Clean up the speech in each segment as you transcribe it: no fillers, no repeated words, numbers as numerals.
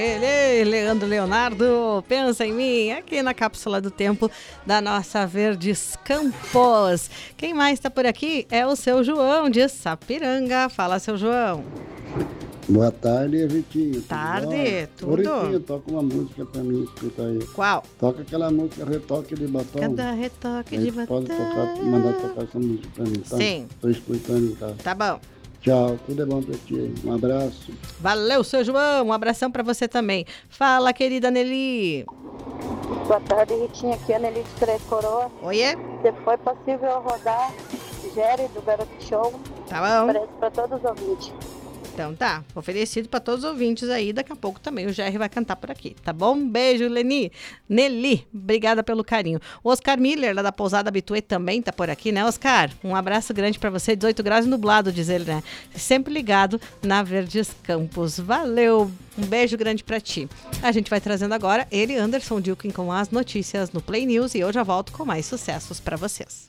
Ele, Leandro Leonardo, pensa em mim, aqui na Cápsula do Tempo da nossa Verdes Campos. Quem mais está por aqui é o seu João de Sapiranga. Fala, seu João. Boa tarde, Ritinho. Tarde, tudo? Ô, Ritinho, toca uma música pra mim, escuta aí. Qual? Toca aquela música Retoque de Batom. Cada retoque de batom. Pode mandar tocar essa música pra mim, tá? Sim. Tô escutando em casa. Tá bom. Tchau, tudo é bom pra ti. Um abraço. Valeu, seu João. Um abração pra você também. Fala, querida Nelly. Boa tarde, Ritinha. Aqui é a Nelly de Três Coroas. Oiê. Se foi possível rodar Jerry do Garoto Show, Tá bom. ofereço para todos os ouvintes. Então tá, oferecido para todos os ouvintes aí. Daqui a pouco também o Jerry vai cantar por aqui, tá bom? Um beijo, Nelly, obrigada pelo carinho. O Oscar Miller, lá da Pousada Habitué, também tá por aqui, né, Oscar? Um abraço grande para você, 18 graus nublado, diz ele, né? Sempre ligado na Verdes Campos. Valeu, um beijo grande para ti. A gente vai trazendo agora ele, Anderson Dilkin, com as notícias no Play News, e eu já volto com mais sucessos para vocês.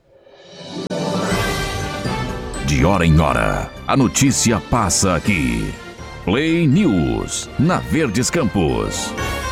De hora em hora, a notícia passa aqui. Play News, na Verdes Campos.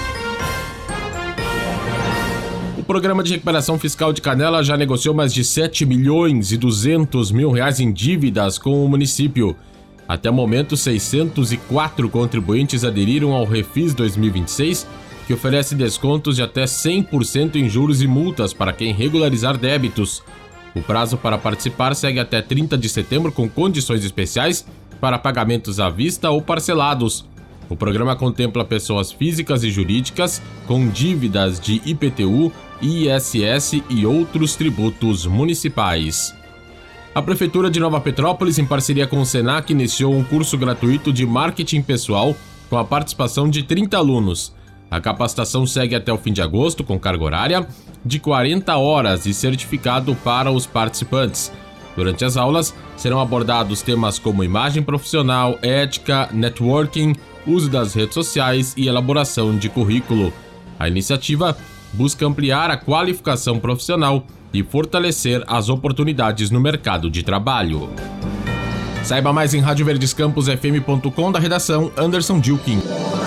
O Programa de Recuperação Fiscal de Canela já negociou mais de 7 milhões e 200 mil reais em dívidas com o município. Até o momento, 604 contribuintes aderiram ao Refis 2026, que oferece descontos de até 100% em juros e multas para quem regularizar débitos. O prazo para participar segue até 30 de setembro com condições especiais para pagamentos à vista ou parcelados. O programa contempla pessoas físicas e jurídicas com dívidas de IPTU, ISS e outros tributos municipais. A Prefeitura de Nova Petrópolis, em parceria com o Senac, iniciou um curso gratuito de marketing pessoal com a participação de 30 alunos. A capacitação segue até o fim de agosto, com carga horária de 40 horas e certificado para os participantes. Durante as aulas, serão abordados temas como imagem profissional, ética, networking, uso das redes sociais e elaboração de currículo. A iniciativa busca ampliar a qualificação profissional e fortalecer as oportunidades no mercado de trabalho. Saiba mais em radioverdescamposfm.com, da redação Anderson Dilkin.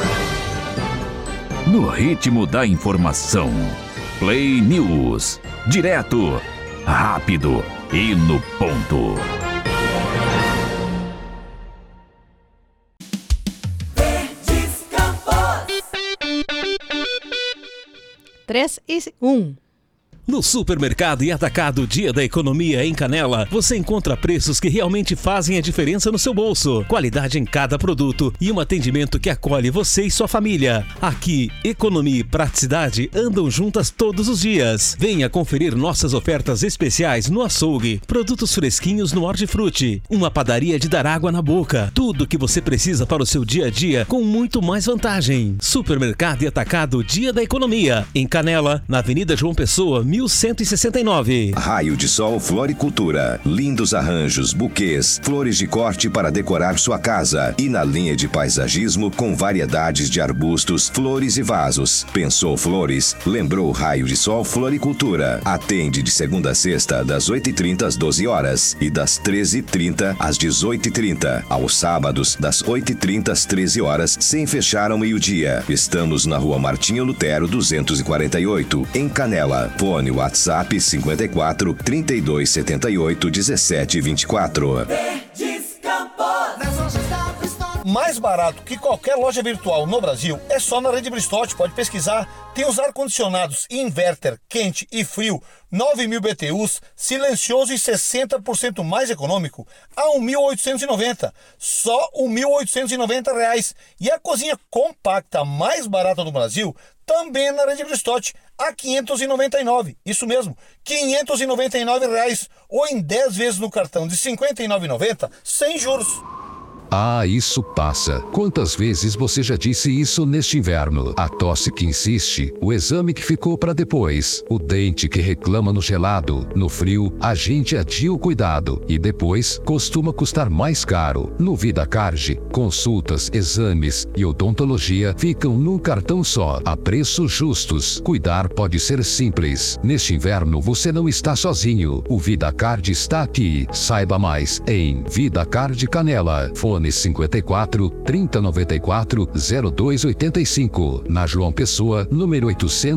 No ritmo da informação. Play News. Direto, rápido e no ponto. Verdes Campos. 3 e 1. No Supermercado e Atacado Dia da Economia em Canela, você encontra preços que realmente fazem a diferença no seu bolso. Qualidade em cada produto e um atendimento que acolhe você e sua família. Aqui, economia e praticidade andam juntas todos os dias. Venha conferir nossas ofertas especiais no açougue, produtos fresquinhos no Hortifruti, uma padaria de dar água na boca. Tudo que você precisa para o seu dia a dia com muito mais vantagem. Supermercado e Atacado Dia da Economia em Canela, na Avenida João Pessoa, 1169. Raio de Sol Floricultura. Lindos arranjos, buquês, flores de corte para decorar sua casa. E na linha de paisagismo com variedades de arbustos, flores e vasos. Pensou flores? Lembrou Raio de Sol Floricultura. Atende de segunda a sexta, das 8h30 às 12 horas e das 13h30 às 18h30. Aos sábados, das 8h30 às 13 horas, sem fechar ao meio-dia. Estamos na Rua Martinho Lutero 248, em Canela. Fone WhatsApp 54 32 78 17 24. Verdes Campos. Mais barato que qualquer loja virtual no Brasil é só na Rede Bristotti, pode pesquisar. Tem os ar-condicionados inverter, quente e frio, 9.000 BTUs, silencioso e 60% mais econômico, a 1.890, só R$1.890. E a cozinha compacta mais barata do Brasil, também na Rede Bristotti, a R$599, isso mesmo, R$599, ou em 10 vezes no cartão de R$59,90, sem juros. Ah, isso passa. Quantas vezes você já disse isso neste inverno? A tosse que insiste, o exame que ficou para depois, o dente que reclama no gelado, no frio, a gente adia o cuidado e depois costuma custar mais caro. No VidaCard, consultas, exames e odontologia ficam num cartão só, a preços justos. Cuidar pode ser simples. Neste inverno você não está sozinho. O VidaCard está aqui. Saiba mais em VidaCard Canela. Fone Fone 54 3094 0285. Na João Pessoa, número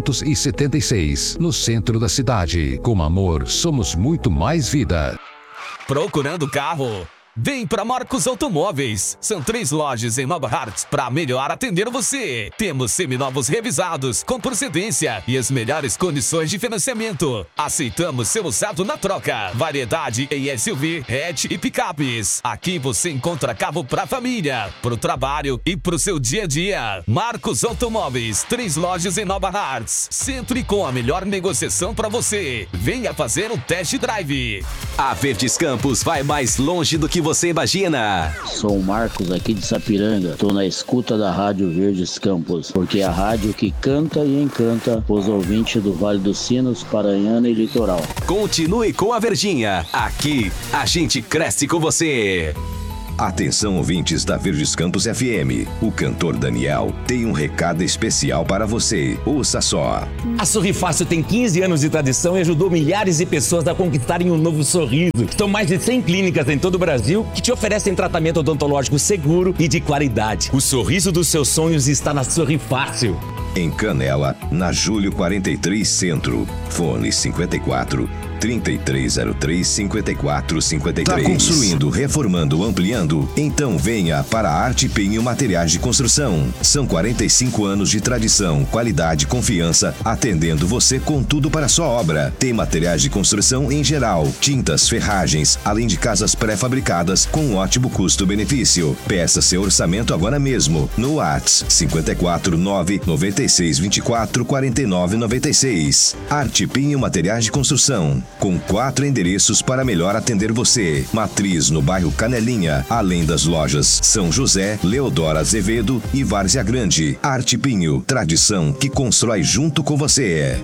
876, no centro da cidade. Com amor, somos muito mais vida. Procurando carro? Vem para Marcos Automóveis. São 3 lojas em Nova Hartz para melhor atender você. Temos seminovos revisados com procedência e as melhores condições de financiamento. Aceitamos seu usado na troca. Variedade em SUV, hatch e picapes. Aqui você encontra carro para família, para o trabalho e para o seu dia a dia. Marcos Automóveis, 3 lojas em Nova Hartz. Sempre com a melhor negociação para você. Venha fazer um test drive. A Verdes Campos vai mais longe do que você imagina. Sou o Marcos aqui de Sapiranga. Estou na escuta da Rádio Verdes Campos, porque é a rádio que canta e encanta os ouvintes do Vale dos Sinos, Paranhana e Litoral. Continue com a Verdinha. Aqui a gente cresce com você. Atenção, ouvintes da Verdes Campos FM. O cantor Daniel tem um recado especial para você. Ouça só. A Sorrifácil tem 15 anos de tradição e ajudou milhares de pessoas a conquistarem um novo sorriso. Estão mais de 100 clínicas em todo o Brasil que te oferecem tratamento odontológico seguro e de qualidade. O sorriso dos seus sonhos está na Sorrifácil. Em Canela, na Júlio 43 Centro. Fone 54 3303 5453. Tá construindo, reformando, ampliando? Então venha para a Arte Pinho Materiais de Construção. São 45 anos de tradição, qualidade e confiança, atendendo você com tudo para a sua obra. Tem materiais de construção em geral, tintas, ferragens, além de casas pré-fabricadas com um ótimo custo-benefício. Peça seu orçamento agora mesmo no WhatsApp 549 96 24 49 96. Arte Pinho Materiais de Construção. Com 4 endereços para melhor atender você. Matriz no bairro Canelinha, além das lojas São José, Leodoro Azevedo e Várzea Grande. Arte Pinho, tradição que constrói junto com você.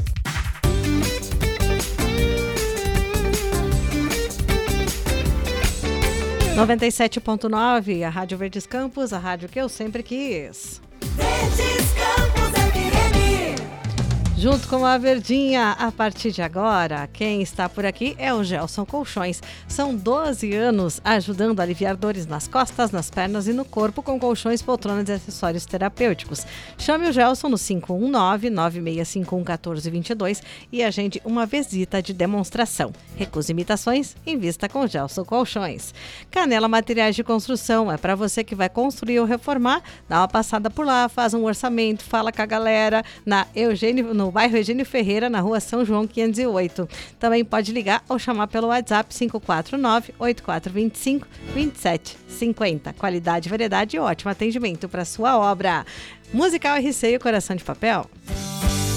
Noventa e 97.9, a Rádio Verdes Campos, a rádio que eu sempre quis. Verdes Campos FM. Junto com a Verdinha, a partir de agora, quem está por aqui é o Gelson Colchões. São 12 anos ajudando a aliviar dores nas costas, nas pernas e no corpo com colchões, poltronas e acessórios terapêuticos. Chame o Gelson no 519-9651-1422 e agende uma visita de demonstração. Recuse imitações, invista com Gelson Colchões. Canela Materiais de Construção, é para você que vai construir ou reformar, dá uma passada por lá, faz um orçamento, fala com a galera no bairro Eugênio Ferreira, na rua São João 508. Também pode ligar ou chamar pelo WhatsApp 549-8425-2750. Qualidade, variedade e ótimo atendimento para sua obra. Musical RC e o Coração de Papel.